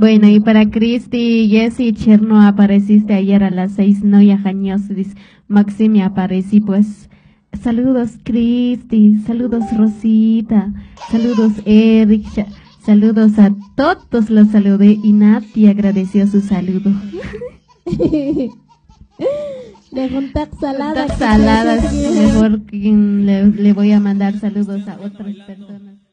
Bueno, y para Cristi, Jessy, Cherno, apareciste ayer a las 6, no ya jaños, dice, Maxi aparecí, pues, saludos Cristi, saludos Rosita, saludos Eric, saludos a todos, los saludé y Nati agradeció su saludo. De juntar salada. Saladas, mejor le voy a mandar saludos a otras personas.